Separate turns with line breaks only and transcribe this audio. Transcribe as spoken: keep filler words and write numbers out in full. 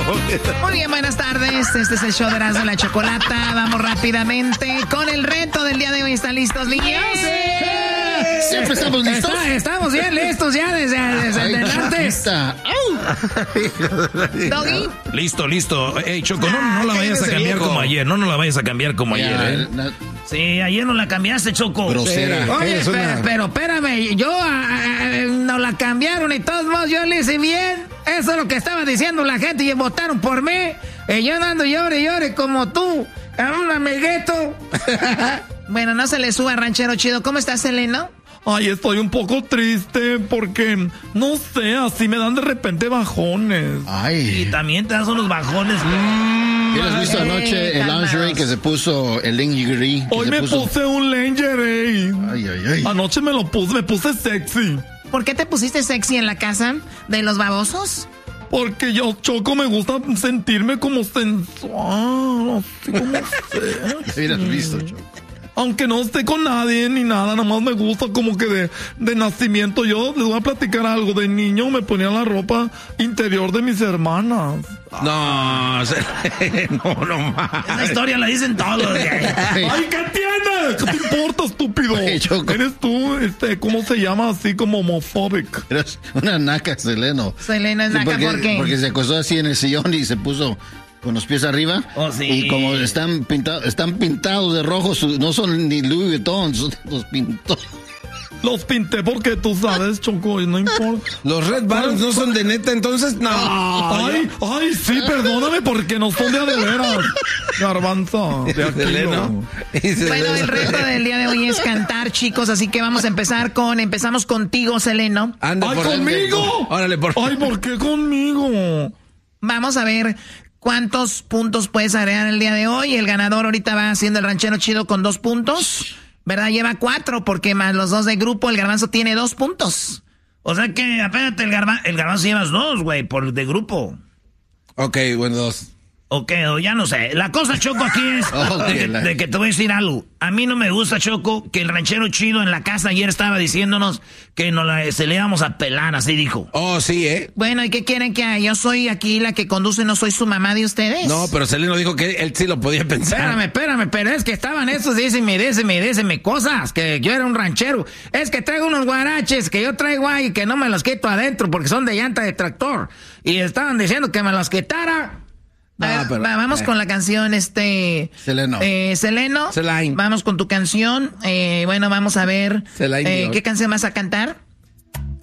Muy bien, buenas tardes. Este es el show de Erasmo y la Chocolata. Vamos rápidamente con el reto del día de hoy. ¿Están listos, niños?
Sí. Siempre estamos listos.
Está, estamos bien listos ya desde, desde
Ay,
antes. Doggy.
Listo, listo. Ey, Choco, no, no la vayas a cambiar viejo. como ayer. No, no la vayas a cambiar como ya, ayer, ¿eh?
No. Sí, ayer no la cambiaste, Choco.
Grosera.
Sí. Oye, pero,
una...
pero espérame, yo a, a, no la cambiaron y de todos modos yo le hice bien. Eso es lo que estaba diciendo la gente y votaron por mí. Y yo ando llore y llore como tú, un amiguito. Bueno, no se le suba, ranchero chido. ¿Cómo estás, Selena?
Ay, estoy un poco triste porque, no sé, así me dan de repente bajones.
Ay.
Y también te dan unos bajones.
Mm, ¿Has visto anoche el lingerie que se puso, el lingerie?
Hoy
se
me
puso...
puse un lingerie.
Ay, ay, ay.
Anoche me lo puse, me puse sexy.
¿Por qué te pusiste sexy en la casa de los babosos?
Porque yo, Choco, me gusta sentirme como sensual, así como sexy.
Hubieras visto, Choco.
Aunque no esté con nadie ni nada, nada más me gusta como que de, de nacimiento. Yo les voy a platicar algo. De niño me ponía la ropa interior de mis hermanas.
No, no, no más.
Esa historia la dicen todos.
¡Ay, qué tiene! ¿Qué te importa, estúpido? Hey, eres tú, este, ¿cómo se llama? Así como homofóbico.
Eres una naca, Seleno.
Selena es naca,
porque,
¿por qué?
Porque se acostó así en el sillón y se puso... con los pies arriba.
Oh, sí.
Y como están pintados, están pintados de rojo, no son ni Louis Vuitton, los pintó.
Los pinté porque tú sabes, Choco, no importa.
Los Red Balloons no son de neta, entonces no.
Ay, ay, sí, perdóname porque no son de a de veras. Garbanzo. De
Seleno.
Bueno, el reto del día de hoy es cantar, chicos, así que vamos a empezar con, empezamos contigo, Seleno.
Ande ¡Ay, por conmigo!
Órale, por
Ay, ¿por qué conmigo?
Vamos a ver cuántos puntos puedes agregar el día de hoy. El ganador ahorita va haciendo el ranchero chido con dos puntos. ¿Verdad? Lleva cuatro, porque más los dos de grupo, el garbanzo tiene dos puntos. O sea que, apénate, el, garba, el garbanzo llevas dos, güey, por de grupo.
Ok, bueno, dos.
Ok, ya no sé. La cosa, Choco, aquí es okay, de, la... de que te voy a decir algo. A mí no me gusta, Choco, que el ranchero chido en la casa ayer estaba diciéndonos que nos la, se le íbamos a pelar, así dijo.
Oh, sí, ¿eh?
Bueno, ¿y qué quieren que haga? Yo soy aquí la que conduce, no soy su mamá de ustedes.
No, pero Seleno dijo que él sí lo podía pensar.
Espérame, espérame, pero es que estaban esos, díceme, díceme, díceme cosas, que yo era un ranchero. Es que traigo unos guaraches que yo traigo ahí que no me los quito adentro porque son de llanta de tractor. Y estaban diciendo que me los quitara. No, ver, pero, va, vamos eh. con la canción, este...
Seleno.
Eh, Seleno.
Celine.
Vamos con tu canción. Eh, bueno, vamos a ver... Eh, ¿qué canción vas a cantar?